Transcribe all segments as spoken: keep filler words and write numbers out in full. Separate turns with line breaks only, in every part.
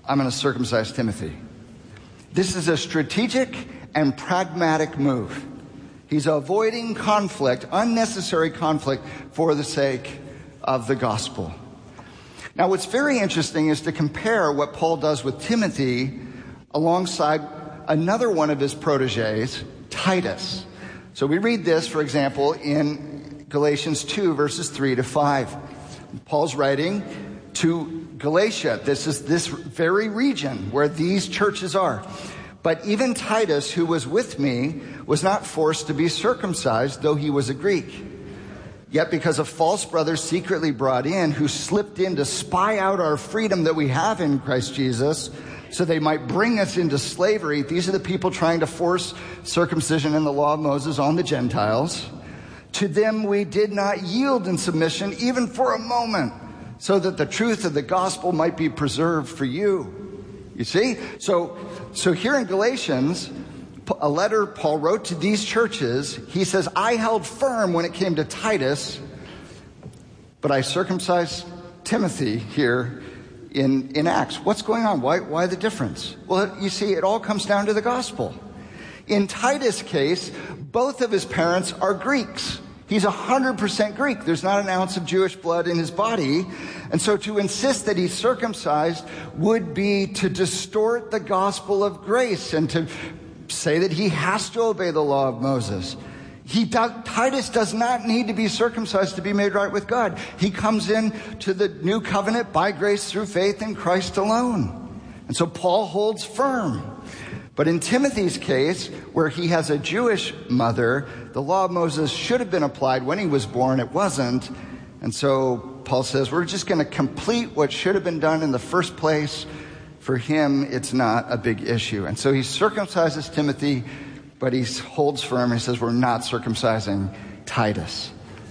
I'm going to circumcise Timothy. This is a strategic and pragmatic move. He's avoiding conflict, unnecessary conflict, for the sake of the gospel. Now, what's very interesting is to compare what Paul does with Timothy alongside another one of his proteges, Titus. So we read this, for example, in Galatians two, verses three to five. Paul's writing to Galatia. This is this very region where these churches are. But even Titus, who was with me, was not forced to be circumcised, though he was a Greek. Yet because of false brothers secretly brought in, who slipped in to spy out our freedom that we have in Christ Jesus, so they might bring us into slavery. These are the people trying to force circumcision in the law of Moses on the Gentiles. To them we did not yield in submission, even for a moment, so that the truth of the gospel might be preserved for you. You see? So, so here in Galatians, a letter Paul wrote to these churches, he says, I held firm when it came to Titus, but I circumcised Timothy here in, in Acts. What's going on? Why, why the difference? Well, you see, it all comes down to the gospel. In Titus' case, both of his parents are Greeks. He's one hundred percent Greek. There's not an ounce of Jewish blood in his body. And so to insist that he's circumcised would be to distort the gospel of grace and to say that he has to obey the law of Moses. He does, Titus does not need to be circumcised to be made right with God. He comes in to the new covenant by grace through faith in Christ alone. And so Paul holds firm. But in Timothy's case, where he has a Jewish mother, the law of Moses should have been applied when he was born. It wasn't. And so Paul says, we're just going to complete what should have been done in the first place. For him, it's not a big issue. And so he circumcises Timothy, but he holds firm. He says, we're not circumcising Titus.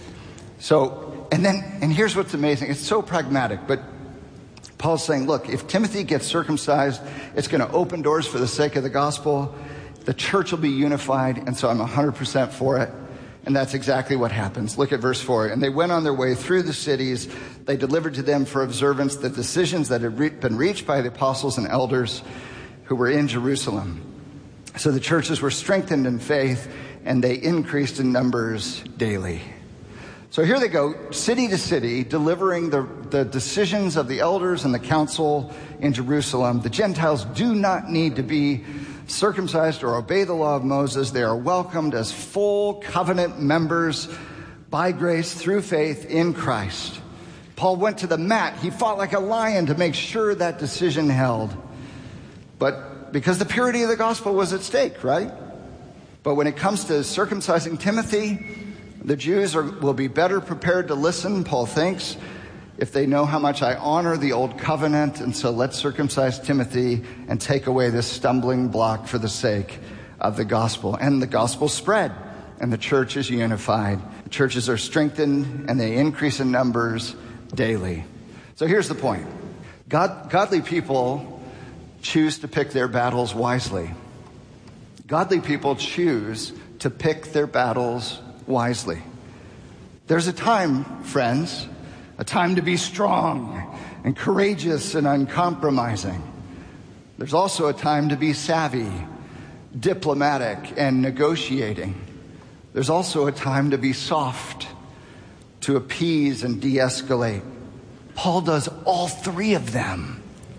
So, and then, and here's what's amazing. It's so pragmatic, but Paul's saying, look, if Timothy gets circumcised, it's going to open doors for the sake of the gospel. The church will be unified, and so I'm one hundred percent for it. And that's exactly what happens. Look at verse four. And they went on their way through the cities. They delivered to them for observance the decisions that had re- been reached by the apostles and elders who were in Jerusalem. So the churches were strengthened in faith, and they increased in numbers daily. So here they go, city to city, delivering the, the decisions of the elders and the council in Jerusalem. The Gentiles do not need to be circumcised or obey the law of Moses. They are welcomed as full covenant members by grace through faith in Christ. Paul went to the mat. He fought like a lion to make sure that decision held. But because the purity of the gospel was at stake, right? But when it comes to circumcising Timothy, the Jews are, will be better prepared to listen, Paul thinks, if they know how much I honor the old covenant. And so let's circumcise Timothy and take away this stumbling block for the sake of the gospel. And the gospel spread, and the church is unified. The churches are strengthened, and they increase in numbers daily. So here's the point. God, godly people choose to pick their battles wisely. Godly people choose to pick their battles wisely. There's a time, friends, a time to be strong and courageous and uncompromising. There's also a time to be savvy, diplomatic, and negotiating. There's also a time to be soft, to appease and de-escalate. Paul does all three of them.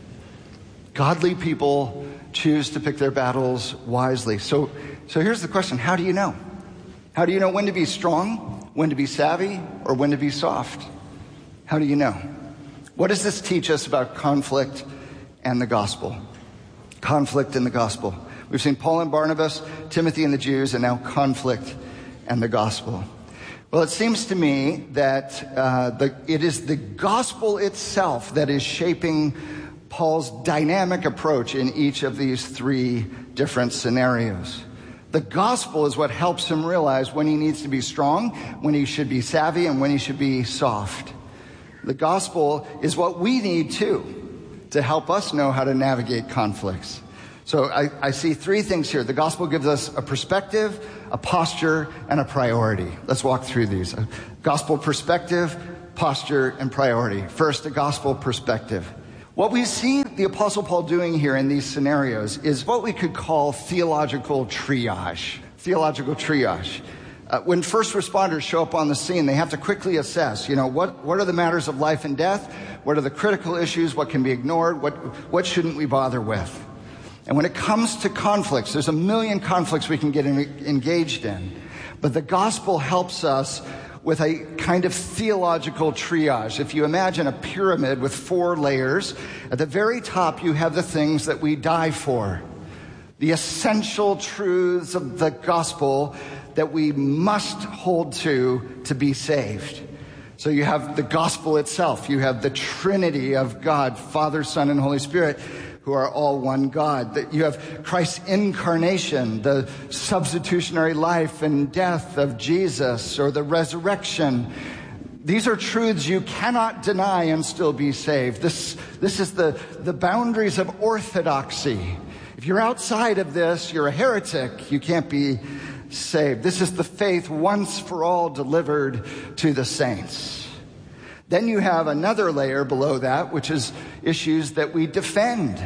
Godly people choose to pick their battles wisely. So, so here's the question. How do you know? How do you know when to be strong, when to be savvy, or when to be soft? How do you know? What does this teach us about conflict and the gospel? Conflict and the gospel. We've seen Paul and Barnabas, Timothy and the Jews, and now conflict and the gospel. Well, it seems to me that uh, the, it is the gospel itself that is shaping Paul's dynamic approach in each of these three different scenarios. The gospel is what helps him realize when he needs to be strong, when he should be savvy, and when he should be soft. The gospel is what we need too, to help us know how to navigate conflicts. So I, I see three things here. The gospel gives us a perspective, a posture, and a priority. Let's walk through these. A gospel perspective, posture, and priority. First, a gospel perspective. What we see the Apostle Paul doing here in these scenarios is what we could call theological triage. Theological triage. Uh, when first responders show up on the scene, they have to quickly assess, you know, what, what are the matters of life and death? What are the critical issues? What can be ignored? What, what shouldn't we bother with? And when it comes to conflicts, there's a million conflicts we can get in, engaged in. But the gospel helps us with a kind of theological triage. If you imagine a pyramid with four layers, at the very top you have the things that we die for. The essential truths of the gospel that we must hold to to be saved. So you have the gospel itself. You have the Trinity of God, Father, Son, and Holy Spirit, who are all one God. You have Christ's incarnation, the substitutionary life and death of Jesus, or the resurrection. These are truths you cannot deny and still be saved. This, this is the, the boundaries of orthodoxy. If you're outside of this, you're a heretic. You can't be saved. This is the faith once for all delivered to the saints. Then you have another layer below that, which is issues that we defend.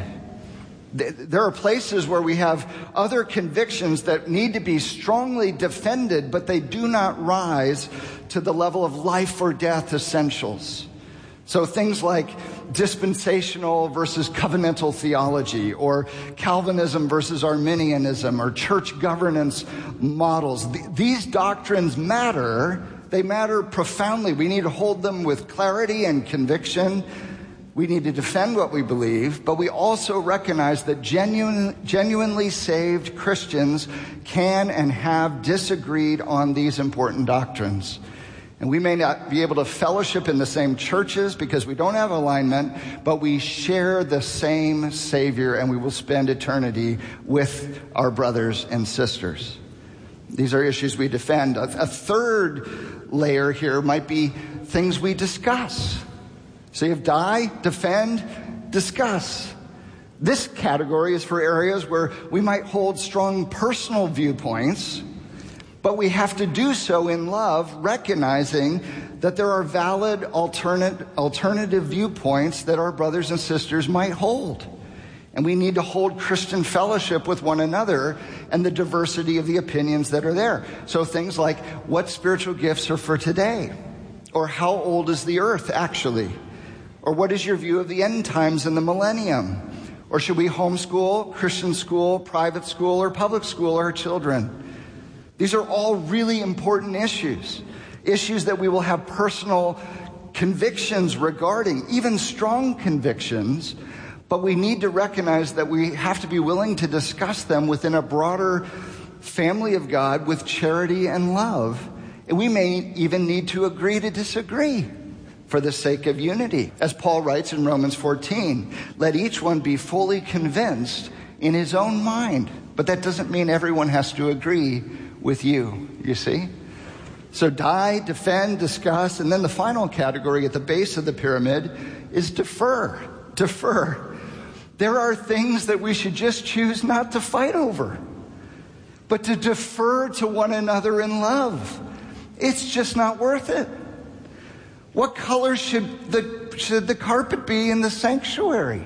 There are places where we have other convictions that need to be strongly defended, but they do not rise to the level of life or death essentials. So things like dispensational versus covenantal theology, or Calvinism versus Arminianism, or church governance models. These doctrines matter. They matter profoundly. We need to hold them with clarity and conviction. We need to defend what we believe, but we also recognize that genuine, genuinely saved Christians can and have disagreed on these important doctrines. And we may not be able to fellowship in the same churches because we don't have alignment, but we share the same Savior, and we will spend eternity with our brothers and sisters. These are issues we defend. A, a third layer here might be things we discuss. So you have die, defend, discuss. This category is for areas where we might hold strong personal viewpoints, but we have to do so in love, recognizing that there are valid alternate, alternative viewpoints that our brothers and sisters might hold. And we need to hold Christian fellowship with one another and the diversity of the opinions that are there. So things like, what spiritual gifts are for today? Or how old is the earth actually? Or what is your view of the end times and the millennium? Or should we homeschool, Christian school, private school, or public school our children? These are all really important issues. Issues that we will have personal convictions regarding, even strong convictions. But we need to recognize that we have to be willing to discuss them within a broader family of God with charity and love. And we may even need to agree to disagree for the sake of unity. As Paul writes in Romans fourteen, let each one be fully convinced in his own mind. But that doesn't mean everyone has to agree with you, you see? So die, defend, discuss, and then the final category at the base of the pyramid is defer. Defer. There are things that we should just choose not to fight over, but to defer to one another in love. It's just not worth it. What color should the, should the carpet be in the sanctuary?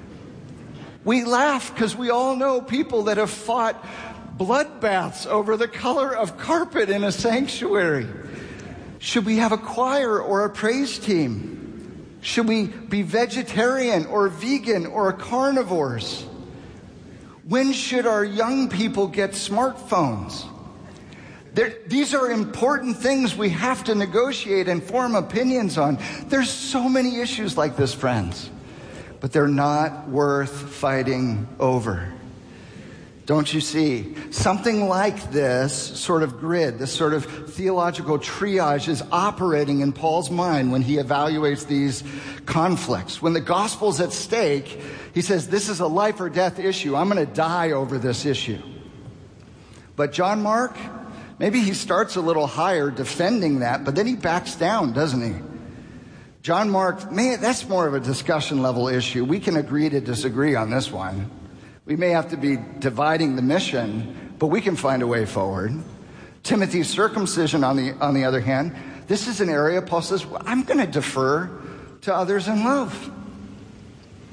We laugh because we all know people that have fought bloodbaths over the color of carpet in a sanctuary. Should we have a choir or a praise team? Should we be vegetarian or vegan or carnivores? When should our young people get smartphones? There, these are important things we have to negotiate and form opinions on. There's so many issues like this, friends, but they're not worth fighting over. Don't you see? Something like this sort of grid, this sort of theological triage is operating in Paul's mind when he evaluates these conflicts. When the gospel's at stake, he says, this is a life or death issue. I'm going to die over this issue. But John Mark, maybe he starts a little higher defending that, but then he backs down, doesn't he? John Mark, man, that's more of a discussion level issue. We can agree to disagree on this one. We may have to be dividing the mission, but we can find a way forward. Timothy's circumcision, on the on the other hand, this is an area Paul says, I'm going to defer to others in love.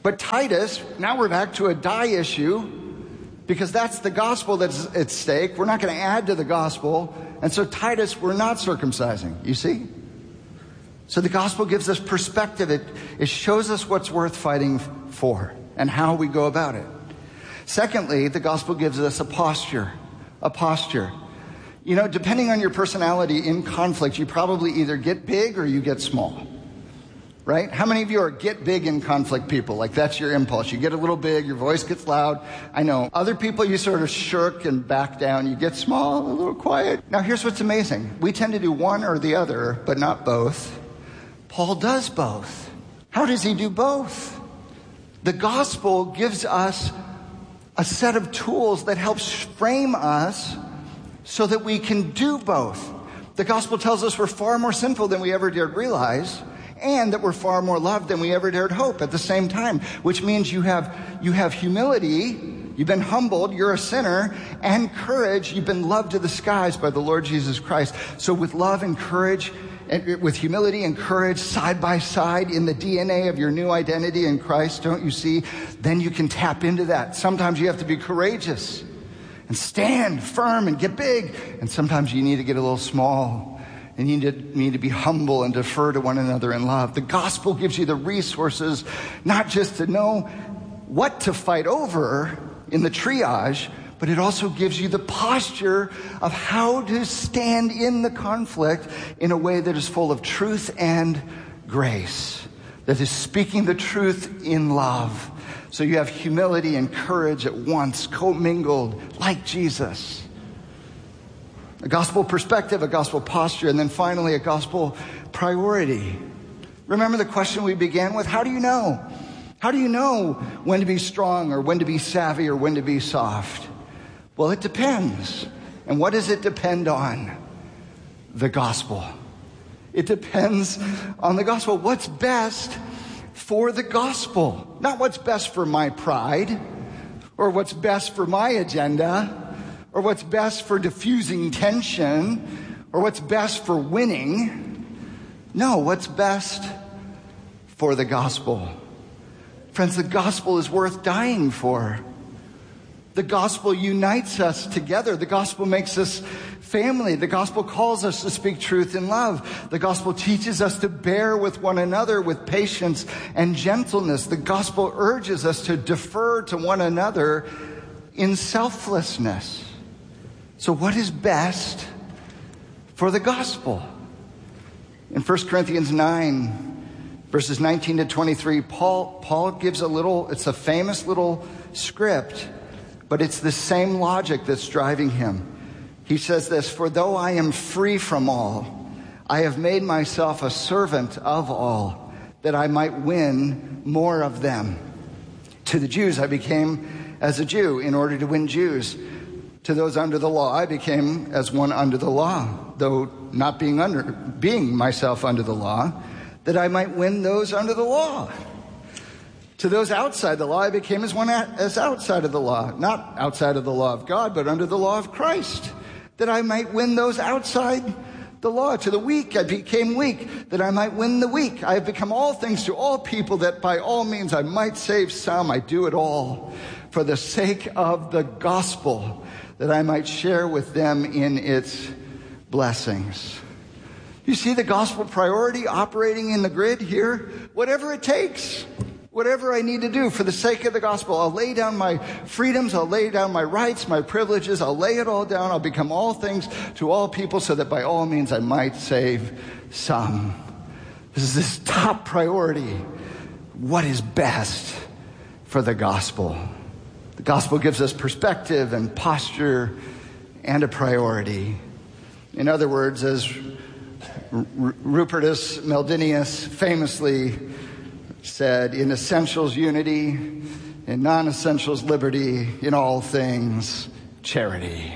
But Titus, now we're back to a die issue, because that's the gospel that's at stake. We're not going to add to the gospel. And so Titus, we're not circumcising, you see? So the gospel gives us perspective. It, it shows us what's worth fighting for and how we go about it. Secondly, the gospel gives us a posture, a posture. You know, depending on your personality in conflict, you probably either get big or you get small. Right? How many of you are get big in conflict people? Like that's your impulse. You get a little big, your voice gets loud. I know. Other people, you sort of shirk and back down. You get small, a little quiet. Now here's what's amazing. We tend to do one or the other, but not both. Paul does both. How does he do both? The gospel gives us a set of tools that helps frame us so that we can do both. The gospel tells us we're far more sinful than we ever dared realize, and that we're far more loved than we ever dared hope at the same time, which means you have you have humility, you've been humbled, you're a sinner, and courage, you've been loved to the skies by the Lord Jesus Christ. So with love and courage, and with humility and courage side by side in the D N A of your new identity in Christ, don't you see? Then you can tap into that. Sometimes you have to be courageous and stand firm and get big, and sometimes you need to get a little small. And you need to, need to be humble and defer to one another in love. The gospel gives you the resources, not just to know what to fight over in the triage, but it also gives you the posture of how to stand in the conflict in a way that is full of truth and grace, that is speaking the truth in love. So you have humility and courage at once, commingled like Jesus. A gospel perspective, a gospel posture, and then finally a gospel priority. Remember the question we began with? How do you know? How do you know when to be strong or when to be savvy or when to be soft? Well, it depends. And what does it depend on? The gospel. It depends on the gospel. What's best for the gospel? Not what's best for my pride or what's best for my agenda, or what's best for diffusing tension, or what's best for winning. No, what's best for the gospel. Friends, the gospel is worth dying for. The gospel unites us together. The gospel makes us family. The gospel calls us to speak truth in love. The gospel teaches us to bear with one another with patience and gentleness. The gospel urges us to defer to one another in selflessness. So what is best for the gospel? In First Corinthians nine, verses nineteen to twenty-three, Paul, Paul gives a little, it's a famous little script, but it's the same logic that's driving him. He says this, "For though I am free from all, I have made myself a servant of all, that I might win more of them. To the Jews I became as a Jew in order to win Jews. To those under the law, I became as one under the law, though not being under, being myself under the law, that I might win those under the law. To those outside the law, I became as one as outside of the law, not outside of the law of God, but under the law of Christ, that I might win those outside the law. To the weak, I became weak, that I might win the weak. I have become all things to all people, that by all means I might save some. I do it all for the sake of the gospel, that I might share with them in its blessings." You see the gospel priority operating in the grid here? Whatever it takes, whatever I need to do for the sake of the gospel. I'll lay down my freedoms, I'll lay down my rights, my privileges, I'll lay it all down. I'll become all things to all people so that by all means I might save some. This is this top priority. What is best for the gospel? The gospel gives us perspective and posture and a priority. In other words, as R- Rupertus Meldenius famously said, in essentials unity, in non-essentials liberty, in all things charity.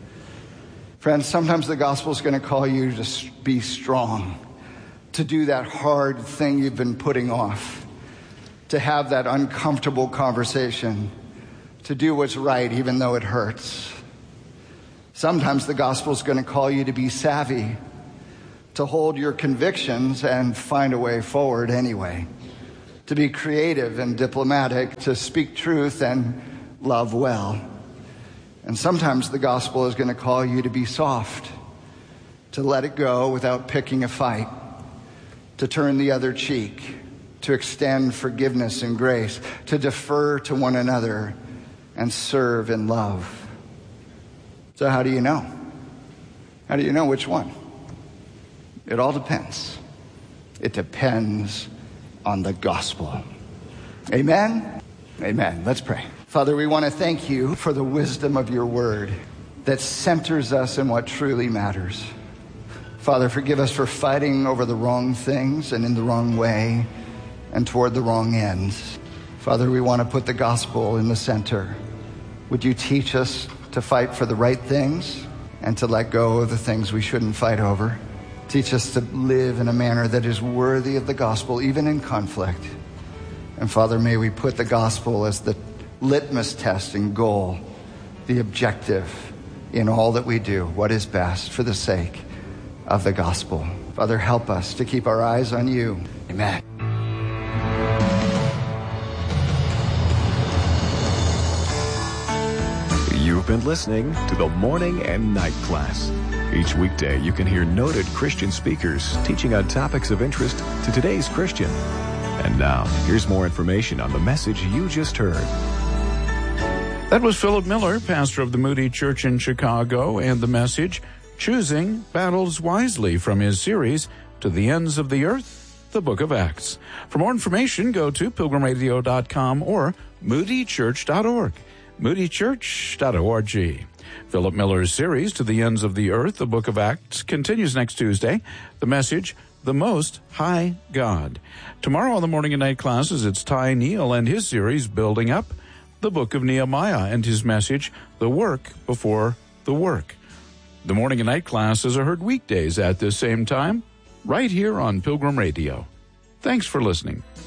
Friends, sometimes the gospel is going to call you to be strong, to do that hard thing you've been putting off, to have that uncomfortable conversation, to do what's right even though it hurts. Sometimes the gospel is going to call you to be savvy, to hold your convictions and find a way forward anyway. to be creative and diplomatic, to speak truth and love well. And sometimes the gospel is going to call you to be soft, to let it go without picking a fight, to turn the other cheek, to extend forgiveness and grace, to defer to one another and serve in love. So how do you know? How do you know which one? It all depends. It depends on the gospel. Amen? Amen. Let's pray. Father, we want to thank you for the wisdom of your word that centers us in what truly matters. Father, forgive us for fighting over the wrong things and in the wrong way and toward the wrong ends. Father, we want to put the gospel in the center. Would you teach us to fight for the right things and to let go of the things we shouldn't fight over? Teach us to live in a manner that is worthy of the gospel, even in conflict. And Father, may we put the gospel as the litmus test and goal, the objective in all that we do, what is best for the sake of the gospel. Father, help us to keep our eyes on you. Amen.
You've been listening to the Morning and Night Class. Each weekday, you can hear noted Christian speakers teaching on topics of interest to today's Christian. And now, here's more information on the message you just heard.
That was Philip Miller, pastor of the Moody Church in Chicago, and the message, Choosing Battles Wisely, from his series, To the Ends of the Earth, the Book of Acts. For more information, go to pilgrim radio dot com or moody church dot org. moody church dot org. Philip Miller's series, To the Ends of the Earth, the Book of Acts, continues next Tuesday. The message, The Most High God. Tomorrow on the Morning and Night Classes, it's Ty Neal and his series, Building Up, the Book of Nehemiah, and his message, The Work Before the Work. The Morning and Night Classes are heard weekdays at this same time, right here on Pilgrim Radio. Thanks for listening.